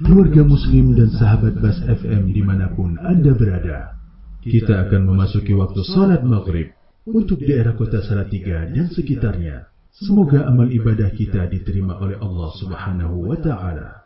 keluarga muslim dan sahabat Bas FM dimanapun Anda berada. Kita akan memasuki waktu salat maghrib untuk daerah kota Salatiga dan sekitarnya. Semoga amal ibadah kita diterima oleh Allah Subhanahu wa Ta'ala.